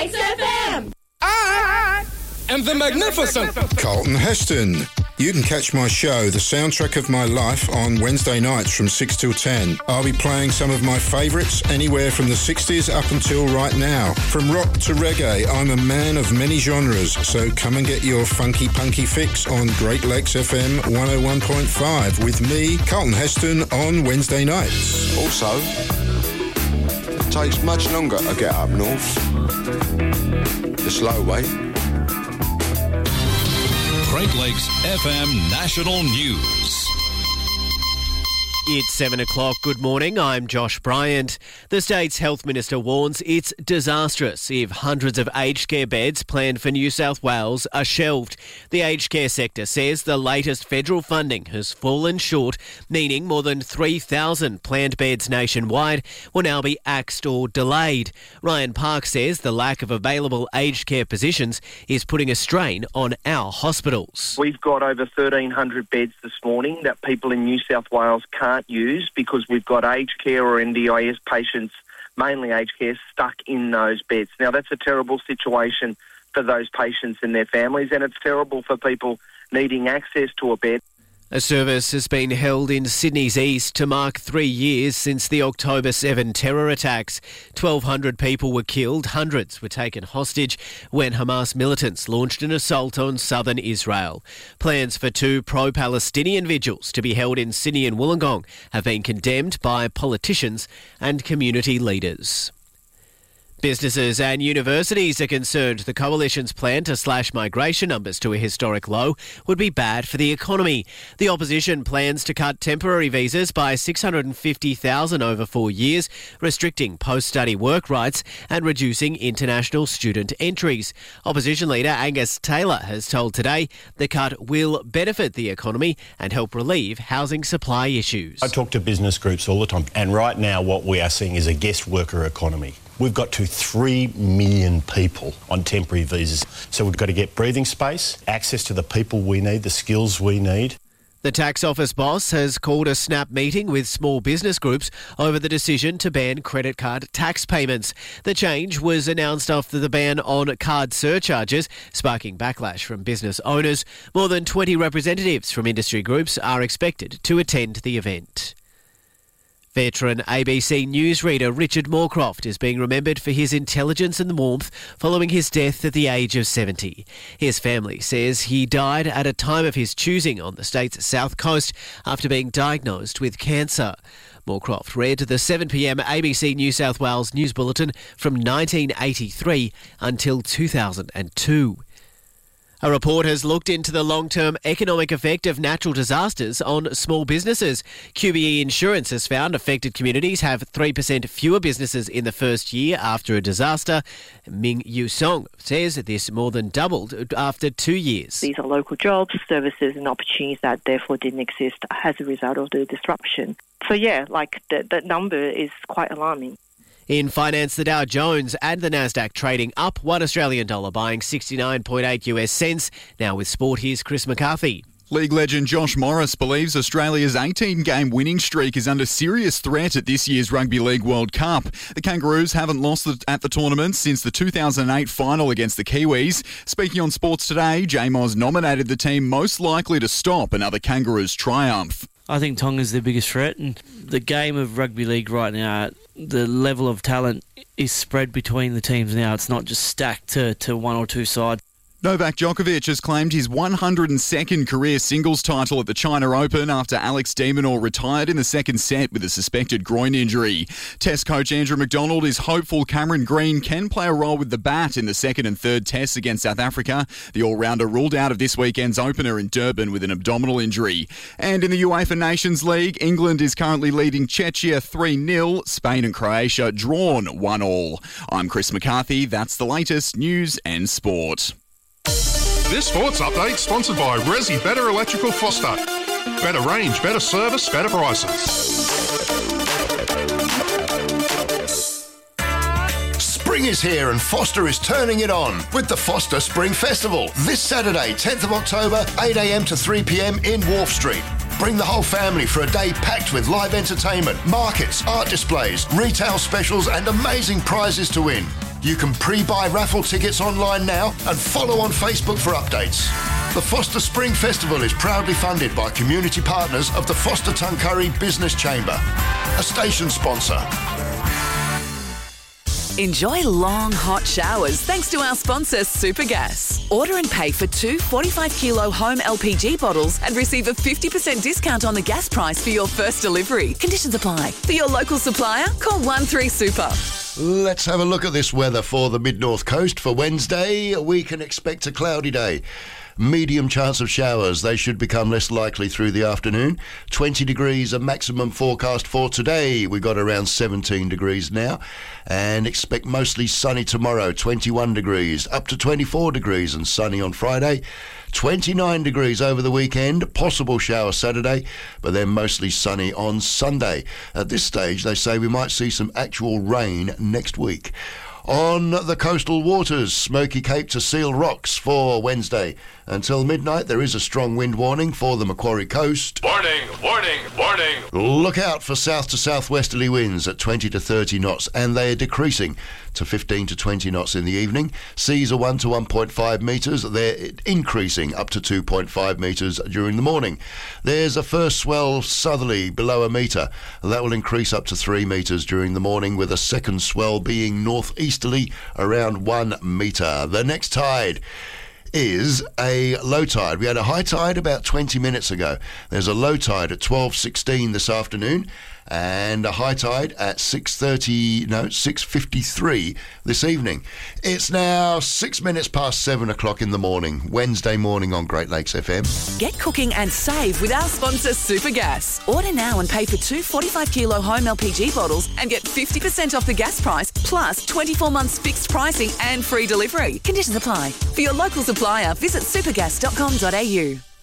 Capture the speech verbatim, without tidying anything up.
Lakes F M. I am the magnificent Carlton Heston. You can catch my show, The Soundtrack of My Life, on Wednesday nights from six till ten. I'll be playing some of my favourites, anywhere from the sixties up until right now. From rock to reggae, I'm a man of many genres, so come and get your funky punky fix on Great Lakes F M one oh one point five with me, Carlton Heston, on Wednesday nights. Also, it takes much longer to get up north. The slow way. Great Lakes F M National News. It's seven o'clock. Good morning. I'm Josh Bryant. The state's health minister warns it's disastrous if hundreds of aged care beds planned for New South Wales are shelved. The aged care sector says the latest federal funding has fallen short, meaning more than three thousand planned beds nationwide will now be axed or delayed. Ryan Park says the lack of available aged care positions is putting a strain on our hospitals. We've got over thirteen hundred beds this morning that people in New South Wales can't use because we've got aged care or N D I S patients, mainly aged care, stuck in those beds. Now, that's a terrible situation for those patients and their families, and it's terrible for people needing access to a bed. A service has been held in Sydney's east to mark three years since the October seventh terror attacks. twelve hundred people were killed, hundreds were taken hostage when Hamas militants launched an assault on southern Israel. Plans for two pro-Palestinian vigils to be held in Sydney and Wollongong have been condemned by politicians and community leaders. Businesses and universities are concerned the Coalition's plan to slash migration numbers to a historic low would be bad for the economy. The opposition plans to cut temporary visas by six hundred fifty thousand over four years, restricting post-study work rights and reducing international student entries. Opposition leader Angus Taylor has told Today the cut will benefit the economy and help relieve housing supply issues. I talk to business groups all the time, and right now what we are seeing is a guest worker economy. We've got to three million people on temporary visas. So we've got to get breathing space, access to the people we need, the skills we need. The tax office boss has called a snap meeting with small business groups over the decision to ban credit card tax payments. The change was announced after the ban on card surcharges, sparking backlash from business owners. More than twenty representatives from industry groups are expected to attend the event. Veteran A B C newsreader Richard Moorcroft is being remembered for his intelligence and warmth following his death at the age of seventy. His family says he died at a time of his choosing on the state's south coast after being diagnosed with cancer. Moorcroft read the seven p m A B C New South Wales News Bulletin from nineteen eighty-three until two thousand two. A report has looked into the long-term economic effect of natural disasters on small businesses. Q B E Insurance has found affected communities have three percent fewer businesses in the first year after a disaster. Ming Yu Song says this more than doubled after two years. These are local jobs, services and opportunities that therefore didn't exist as a result of the disruption. So yeah, like the, that number is quite alarming. In finance, the Dow Jones and the Nasdaq trading up one Australian dollar, buying sixty-nine point eight US cents. Now with sport, here's Chris McCarthy. League legend Josh Morris believes Australia's eighteen-game winning streak is under serious threat at this year's Rugby League World Cup. The Kangaroos haven't lost at the tournament since the two thousand eight final against the Kiwis. Speaking on Sports Today, J Moz nominated the team most likely to stop another Kangaroos triumph. I think Tonga's their biggest threat, and the game of rugby league right now, the level of talent is spread between the teams now. It's not just stacked to, to one or two sides. Novak Djokovic has claimed his one hundred second career singles title at the China Open after Alex de Minaur retired in the second set with a suspected groin injury. Test coach Andrew McDonald is hopeful Cameron Green can play a role with the bat in the second and third tests against South Africa. The all-rounder ruled out of this weekend's opener in Durban with an abdominal injury. And in the UEFA Nations League, England is currently leading Czechia three nil. Spain and Croatia drawn one all. I'm Chris McCarthy. That's the latest news and sport. This sports update sponsored by Resi Better Electrical Foster. Better range, better service, better prices. Spring is here and Foster is turning it on with the Foster Spring Festival this Saturday, tenth of October, eight a m to three p m in Wharf Street. Bring the whole family for a day packed with live entertainment, markets, art displays, retail specials and amazing prizes to win. You can pre-buy raffle tickets online now and follow on Facebook for updates. The Foster Spring Festival is proudly funded by community partners of the Foster Tuncurry Business Chamber, a station sponsor. Enjoy long, hot showers thanks to our sponsor, Supergas. Order and pay for two forty-five kilo home L P G bottles and receive a fifty percent discount on the gas price for your first delivery. Conditions apply. For your local supplier, call one three super. Let's have a look at this weather for the mid-north coast. For Wednesday, we can expect a cloudy day. Medium chance of showers. They should become less likely through the afternoon. twenty degrees a maximum forecast for today. We've got around seventeen degrees now. And expect mostly sunny tomorrow, twenty-one degrees. Up to twenty-four degrees and sunny on Friday. twenty-nine degrees over the weekend. Possible shower Saturday, but then mostly sunny on Sunday. At this stage, they say we might see some actual rain next week. On the coastal waters, Smoky Cape to Seal Rocks for Wednesday. Until midnight, there is a strong wind warning for the Macquarie coast. Warning, warning, warning. Look out for south to southwesterly winds at twenty to thirty knots, and they are decreasing to fifteen to twenty knots in the evening. Seas are one to one point five metres. They're increasing up to two point five metres during the morning. There's a first swell southerly below a metre. That will increase up to three metres during the morning, with a second swell being northeasterly around one metre. The next tide is a low tide. We had a high tide about twenty minutes ago. There's a low tide at twelve sixteen this afternoon, and a high tide at six thirty, no, six fifty-three this evening. It's now six minutes past seven o'clock in the morning, Wednesday morning on Great Lakes F M. Get cooking and save with our sponsor, Supergas. Order now and pay for two forty-five kilo home L P G bottles and get fifty percent off the gas price, plus twenty-four months fixed pricing and free delivery. Conditions apply. For your local supplier, visit supergas dot com dot a u.